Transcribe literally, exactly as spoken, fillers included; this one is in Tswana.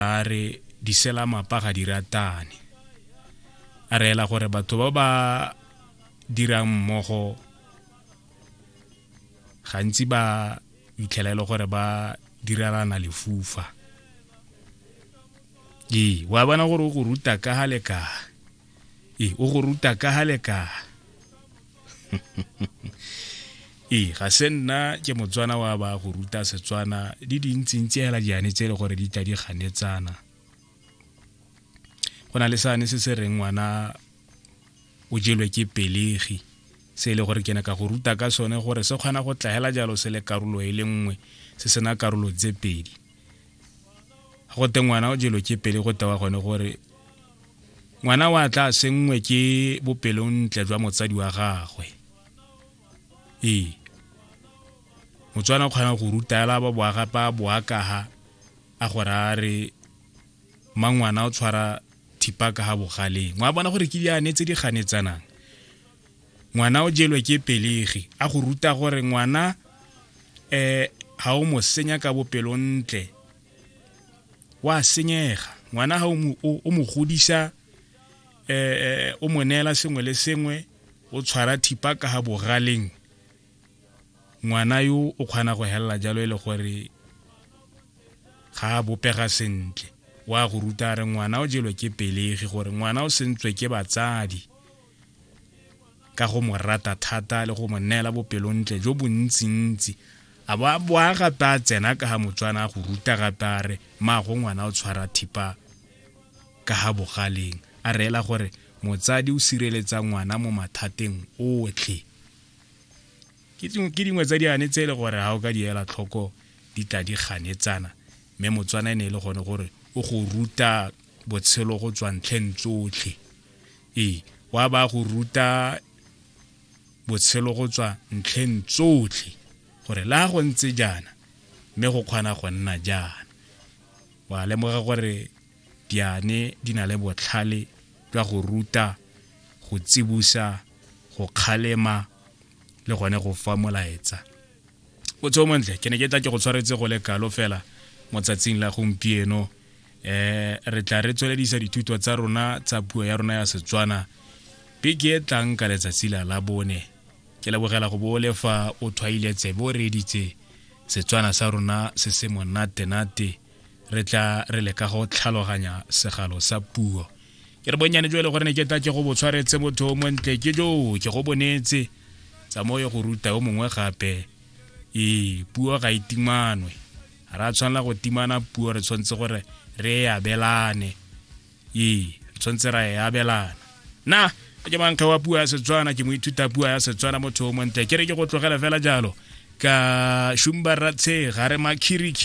a re di sela mapa ga di ratane a reela gore batho ba ba dirang mmogo gantsi ba itlhelele gore ba direlana lefufa e wa bona gore o go ruta ka hale ka e o go ruta ka hale ka e ga se nna ke Motswana wa ba go ruta Setswana di dintsintsi hela diane tse le gore di tla di ganetsana gona le sane se se reng ngwana o jelwe ke pelegi se le gore ke na ka go ruta ka sone gore se kgona go tlahela jalo se le karolo e le nngwe se sena karolo tse pedi go te ngwana o jelwe ke pele go tewa gone gore ngwana wa tla sengwe ke bopelontle jwa motsadi wa gagwe e Motswana o kgona go rutela ba boaga pa boakaga a gore a re mangwana o tshwara thipa ka ha bogaleng wa bona gore ke diane tse di ganetsanang ngwana o jelwe ke pelegi a go ruta gore ngwana eh ha o mo senya ka bopelontle wa senyega ngwana ha o mo godisa eh o monela sengwe le sengwe o tshwara thipa ka ha bogaleng ngwana yo o kgona go hella jalo ile gore ga bopega sentle wa go ruta re ngwana o jelwe ke pelegi gore ngwana o sentswe ke batsadi ka go mo rata thata le go mo nela bopelontle jo bontsintsi a ba boa gata tsena ka ha Motswana go ruta gatare ma go ngwana o tshwara thipa ka ha bogaleng a reela gore motsadi o sireletsa ngwana mo mathateng otlhe ke dingwe tsa diane tse le gore ha o ka diela tlhoko di tla di ganetsana mme Motswana ene le gone gore o go ruta botshelo go tswa ntlheng tsotlhe e wa ba go ruta botshelo go tswa ntlheng tsotlhe gore la go ntse jana mme go kgona go nna jana wa lemoga gore diane di na le botlhale jwa go ruta go tsibusa go kgalema le gone go fa molaetsa o tso montle ke ne ke tla ke go tshwaretse go le kalo fela motsatsing la gompieno eh re tla re tsweledisa dithuto tsa rona tsa puo ya rona ya Setswana beke tlang ka letsatsi la bone ke lebogela go bolefa o thwailetse bo reditse Setswana sa rona se se monate nate re tla re le ka go tlhaloganya segalo sa puo ke re bonyane jo le gore ne ke tla ke go botshwaretse motho mo ntle ke jo ke go bonetse tsa moyo go ruta o mongwe gape e puo ga itimanwe ra tshwanela go timana puo re tshwantse gore re ya belane e tshwantse ra ya belana na ke manka wa puo ya Setswana ke mo ithuta puo ya Setswana motho mo ntle ke re ke go tlogela fela jalo ka shumba ratse gare makhiri